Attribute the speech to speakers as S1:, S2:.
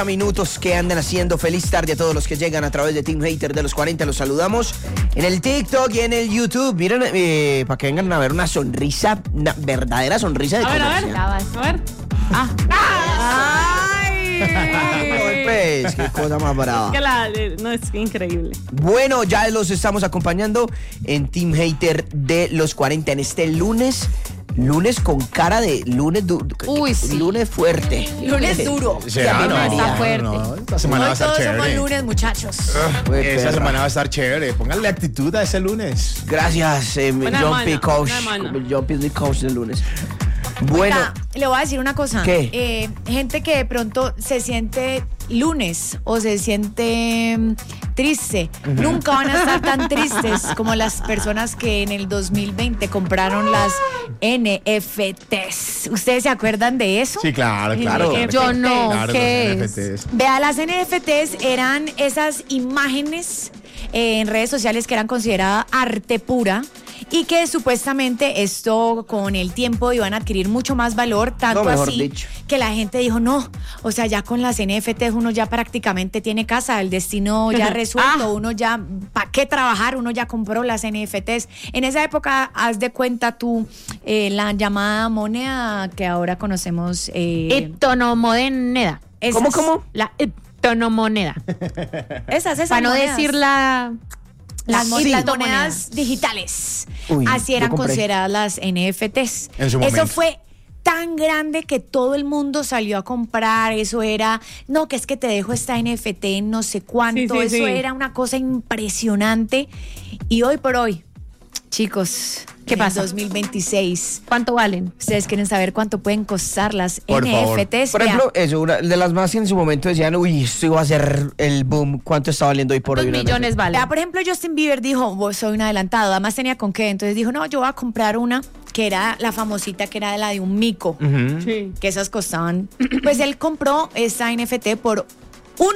S1: Minutos que andan haciendo. Feliz tarde a todos los que llegan a través de Team Hater de los 40. Los saludamos en el TikTok y en el YouTube. Miren, para que vengan a ver una sonrisa, una verdadera sonrisa de comercial.
S2: A ver.
S1: ¡Ay! Pues, qué cosa más brava.
S2: No, es increíble.
S1: Bueno, ya los estamos acompañando en Team Hater de los 40 en este lunes. Lunes con cara de lunes
S3: Uy, sí.
S1: Lunes fuerte.
S3: Lunes duro.
S4: ¿Será? No,
S3: está fuerte.
S4: no, esta semana va a estar
S3: todos
S4: chévere.
S3: somos lunes, muchachos.
S4: Esta semana va a estar chévere. Pónganle actitud a ese lunes.
S1: Gracias, John P. Coach. John P. Coach del lunes. Bueno.
S3: Oiga, le voy a decir una cosa.
S1: ¿Qué?
S3: Gente que de pronto se siente lunes o se siente triste, nunca van a estar tan tristes como las personas que en el 2020 compraron las NFTs. ¿Ustedes se acuerdan de eso?
S4: Sí, claro.
S3: Yo no.
S4: Claro,
S3: ¿Qué
S4: los
S3: es?
S4: NFTs.
S3: Vea, las NFTs eran esas imágenes en redes sociales que eran consideradas arte pura y que supuestamente esto con el tiempo iban a adquirir mucho más valor, tanto así que la gente dijo no, o sea, ya con las NFTs uno ya prácticamente tiene casa, el destino ya resuelto, uno ya, ¿para qué trabajar? Uno ya compró las NFTs. En esa época, haz de cuenta tú, la llamada moneda que ahora conocemos.
S2: Etonomoneda.
S1: ¿Cómo?
S2: La etonomoneda.
S3: Esas
S2: Para no
S3: monedas.
S2: decir las
S3: monedas digitales.
S1: Uy,
S3: así eran
S1: yo compré.
S3: consideradas las NFTs.
S4: En su
S3: Eso
S4: momento.
S3: fue tan grande que todo el mundo salió a comprar. Eso era, no, que es que te dejo esta NFT en no sé cuánto.
S2: Sí,
S3: Eso era una cosa impresionante. Y hoy por hoy, chicos,
S2: ¿qué pasa?
S3: 2026.
S2: ¿Cuánto valen?
S3: ¿Ustedes quieren saber cuánto pueden costar las
S4: Por favor.
S3: NFTs?
S1: Por ejemplo, eso, una de las más que en su momento decían, uy, esto iba a ser el boom. ¿Cuánto está valiendo hoy por hoy?
S2: 2 millones vale.
S3: Por ejemplo, Justin Bieber dijo, vos soy un adelantado, además tenía con qué, entonces dijo, no, yo voy a comprar una que era la famosita, que era la de un mico,
S2: Sí.
S3: que esas costaban, pues él compró esa NFT por